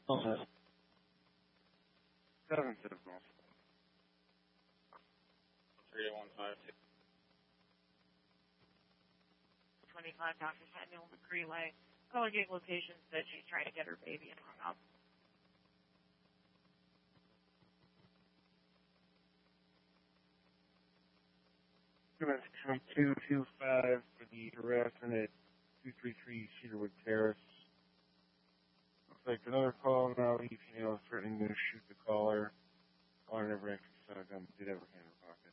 Okay. 25 Dr. Samuel McCree Way. Caller gave location, said she's trying to get her baby and hung up. From 225 for the harassment at 233 Cedarwood Terrace. Looks like another call now. The female is threatening to shoot the caller. Caller never actually saw a gun, did ever hand her pocket.